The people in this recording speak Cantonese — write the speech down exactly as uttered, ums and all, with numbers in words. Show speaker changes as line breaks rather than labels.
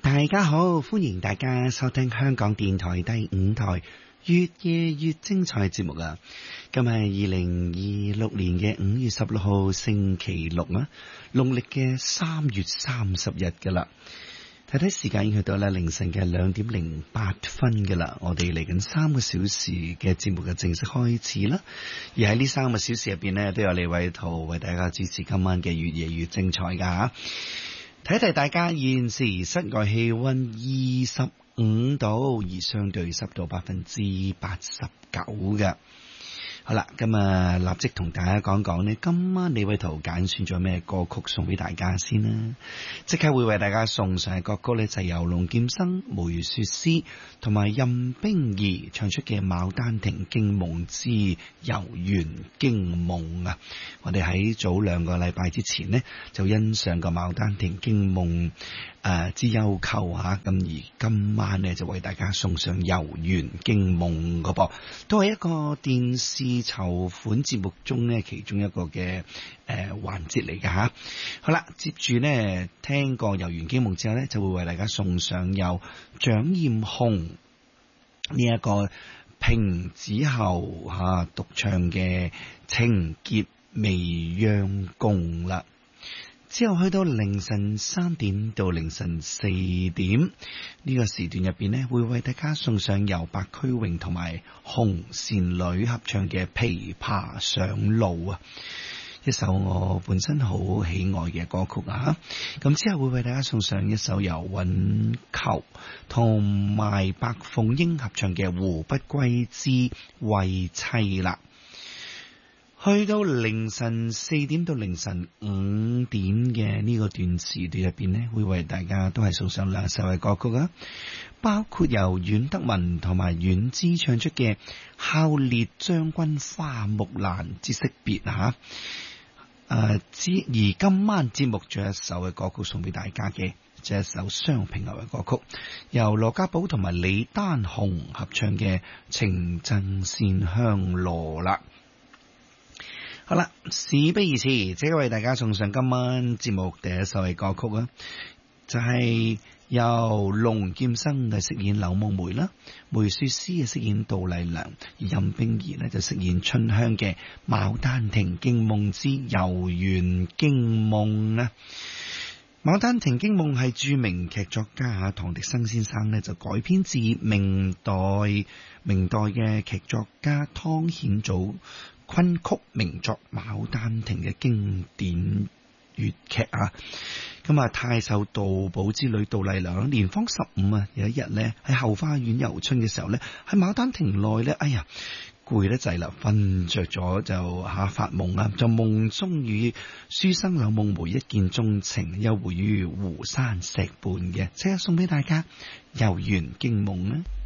大家好，歡迎大家收聽香港電台第五台越夜越精彩節目啊！今日係二零二六年嘅五月十六號星期六啊，農曆嘅三月三十日噶啦。睇睇時間已經去到咧凌晨嘅兩點零八分噶啦，我哋嚟緊三個小時嘅節目嘅正式開始啦。而喺呢三個小時入邊呢，都有李偉圖為大家主持今晚嘅越夜越精彩噶吓。睇睇大家現時室外氣溫二十五度，而相對濕度百分之八十九嘅。好啦，咁啊，立即同大家講講呢，今晚李偉圖揀選咗咩歌曲送俾大家先啦。即刻會為大家送上嘅歌曲呢，就係由龍劍生、梅雪詩同埋任冰兒唱出嘅《牡丹亭驚夢之遊園驚夢》啊！我哋喺早兩個禮拜之前呢，就欣賞過《牡丹亭驚夢》誒之幽媾吓，咁而今晚呢，就為大家送上《遊園驚夢》個噃，都係一個電視籌款節目中呢其中一個嘅誒環節嚟㗎吓。好啦，接住呢聽過《遊園驚夢》之後呢，就會為大家送上由蔣艷紅呢一個萍子後吓獨唱嘅《情結未央宮》啦。之後去到凌晨三點到凌晨四點呢個時段入邊呢，會為大家送上由白駒榮同埋紅線女合唱嘅《琵琶上路》啊，一首我本身好喜愛嘅歌曲啊。咁之後會為大家送上一首由尹球同埋白鳳英合唱嘅《胡不歸之慰妻》啦。去到凌晨四點到凌晨五點嘅呢個段時段入邊呢，會為大家都係送上兩首嘅歌曲啊，包括由阮德文同埋阮之唱出嘅《孝烈將軍花木蘭之惜別》吓。誒，之而今晚節目仲有一首嘅歌曲送俾大家嘅，就係一首雙平喉嘅歌曲，由羅家寶同埋李丹紅合唱嘅《情贈線香羅》啦。好啦，事不宜遲，即刻為大家送上今晚節目第一首嘅歌曲啊，就係、是、由龍劍生嘅飾演柳夢梅啦，梅雪詩嘅飾演杜麗娘，而任冰兒呢就飾演春香嘅《牡丹亭驚夢之遊園驚夢》啊。《牡丹亭驚夢》係著名劇作家唐滌生先生呢就改編自明代明代嘅劇作家湯顯祖昆曲名作《牡丹亭》嘅經典粵劇啊。咁啊，太守杜寶之女杜麗娘年方十五啊，有一日呢喺後花園遊春嘅時候呢，喺牡丹亭內呢，哎呀攰得滯啦，瞓着咗就吓發夢啊，就夢中與書生柳夢梅一見鍾情，幽會於湖山石畔嘅，即刻送俾大家《遊園驚夢》啊！